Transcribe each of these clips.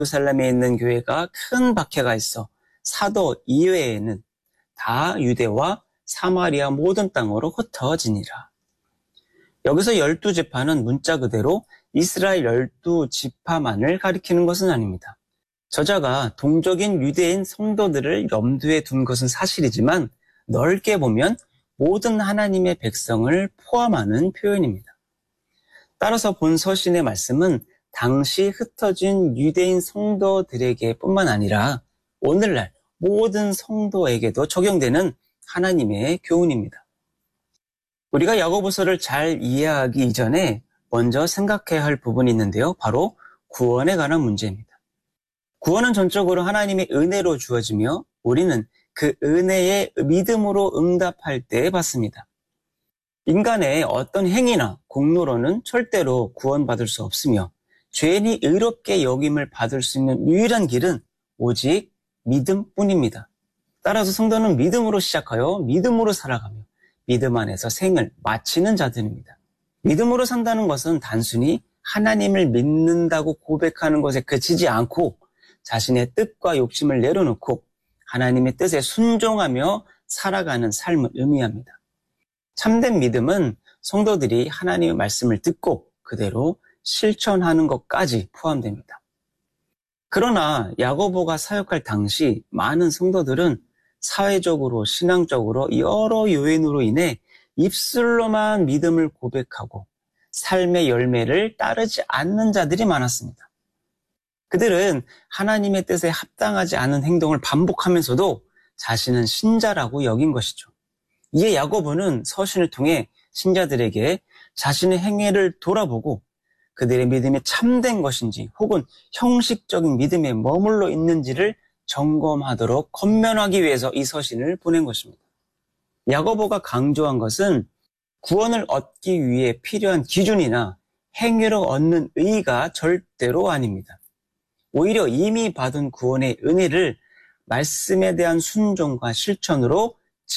예루살렘에 있는 교회가 큰 박해가 있어 사도 이외에는 다 유대와 사마리아 모든 땅으로 흩어지니라. 여기서 12지파는 문자 그대로 이스라엘 12지파만을 가리키는 것은 아닙니다. 저자가 동적인 유대인 성도들을 염두에 둔 것은 사실이지만 넓게 보면 모든 하나님의 백성을 포함하는 표현입니다. 따라서 본 서신의 말씀은 당시 흩어진 유대인 성도들에게 뿐만 아니라 오늘날 모든 성도에게도 적용되는 하나님의 교훈입니다. 우리가 야고보서를 잘 이해하기 이전에 먼저 생각해야 할 부분이 있는데요. 바로 구원에 관한 문제입니다. 구원은 전적으로 하나님의 은혜로 주어지며 우리는 그 은혜에 믿음으로 응답할 때 받습니다. 인간의 어떤 행위나 공로로는 절대로 구원받을 수 없으며 죄인이 의롭게 여김을 받을 수 있는 유일한 길은 오직 믿음뿐입니다. 따라서 성도는 믿음으로 시작하여 믿음으로 살아가며 믿음 안에서 생을 마치는 자들입니다. 믿음으로 산다는 것은 단순히 하나님을 믿는다고 고백하는 것에 그치지 않고 자신의 뜻과 욕심을 내려놓고 하나님의 뜻에 순종하며 살아가는 삶을 의미합니다. 참된 믿음은 성도들이 하나님의 말씀을 듣고 그대로 실천하는 것까지 포함됩니다. 그러나 야고보가 사역할 당시 많은 성도들은 사회적으로 신앙적으로 여러 요인으로 인해 입술로만 믿음을 고백하고 삶의 열매를 따르지 않는 자들이 많았습니다. 그들은 하나님의 뜻에 합당하지 않은 행동을 반복하면서도 자신은 신자라고 여긴 것이죠. 이에 야고보는 서신을 통해 신자들에게 자신의 행위를 돌아보고 그들의 믿음이 참된 것인지 혹은 형식적인 믿음에 머물러 있는지를 점검하도록 권면하기 위해서 이 서신을 보낸 것입니다. 야고보가 강조한 것은 구원을 얻기 위해 필요한 기준이나 행위로 얻는 의의가 절대로 아닙니다. 오히려 이미 받은 구원의 은혜를 말씀에 대한 순종과 실천으로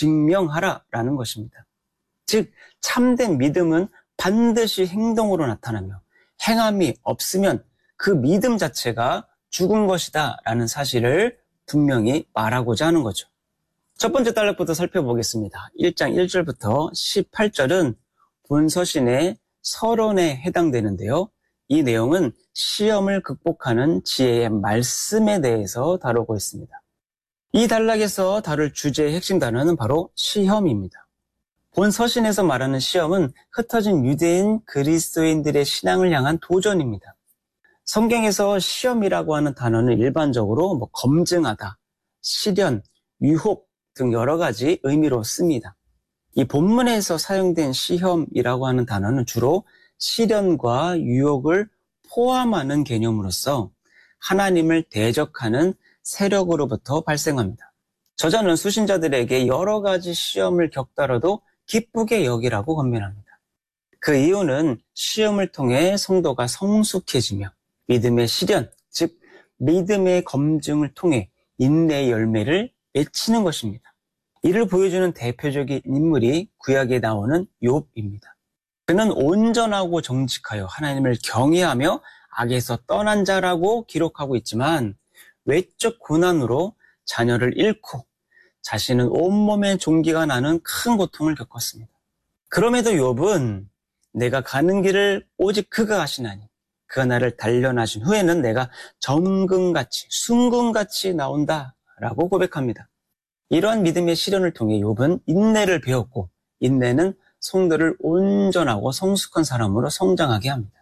증명하라라는 것입니다. 즉 참된 믿음은 반드시 행동으로 나타나며 행함이 없으면 그 믿음 자체가 죽은 것이다 라는 사실을 분명히 말하고자 하는 거죠. 첫 번째 단락부터 살펴보겠습니다. 1장 1절부터 18절은 본 서신의 서론에 해당되는데요. 이 내용은 시험을 극복하는 지혜의 말씀에 대해서 다루고 있습니다. 이 단락에서 다룰 주제의 핵심 단어는 바로 시험입니다. 본 서신에서 말하는 시험은 흩어진 유대인 그리스도인들의 신앙을 향한 도전입니다. 성경에서 시험이라고 하는 단어는 일반적으로 검증하다, 시련, 유혹 등 여러 가지 의미로 씁니다. 이 본문에서 사용된 시험이라고 하는 단어는 주로 시련과 유혹을 포함하는 개념으로서 하나님을 대적하는 세력으로부터 발생합니다. 저자는 수신자들에게 여러 가지 시험을 겪더라도 기쁘게 여기라고 권면합니다. 그 이유는 시험을 통해 성도가 성숙해지며 믿음의 시련, 즉 믿음의 검증을 통해 인내의 열매를 맺히는 것입니다. 이를 보여주는 대표적인 인물이 구약에 나오는 욥입니다. 그는 온전하고 정직하여 하나님을 경외하며 악에서 떠난 자라고 기록하고 있지만 외적 고난으로 자녀를 잃고 자신은 온몸에 종기가 나는 큰 고통을 겪었습니다. 그럼에도 욥은 내가 가는 길을 오직 그가 아시나니 그가 나를 단련하신 후에는 내가 정금같이 순금같이 나온다 라고 고백합니다. 이러한 믿음의 시련을 통해 욥은 인내를 배웠고 인내는 성도를 온전하고 성숙한 사람으로 성장하게 합니다.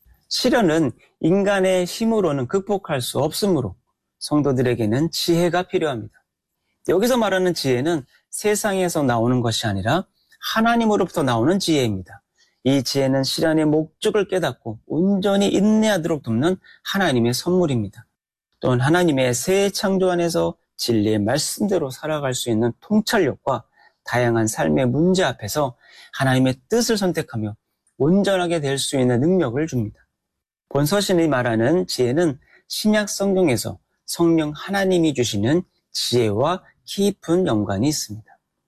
시련은 인간의 힘으로는 극복할 수 없으므로 성도들에게는 지혜가 필요합니다. 여기서 말하는 지혜는 세상에서 나오는 것이 아니라 하나님으로부터 나오는 지혜입니다. 이 지혜는 시련의 목적을 깨닫고 온전히 인내하도록 돕는 하나님의 선물입니다. 또한 하나님의 새 창조 안에서 진리의 말씀대로 살아갈 수 있는 통찰력과 다양한 삶의 문제 앞에서 하나님의 뜻을 선택하며 온전하게 될 수 있는 능력을 줍니다. 본 서신이 말하는 지혜는 신약 성경에서 성령 하나님이 주시는 지혜와 깊은 연관이 있습니다.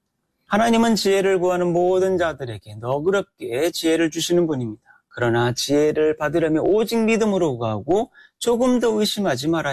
하나님은 지혜를 구하는 모든 자들에게 너그럽게 지혜를 주시는 분입니다. 그러나 지혜를 받으려면 오직 믿음으로 구하고 조금 더 의심하지 말아야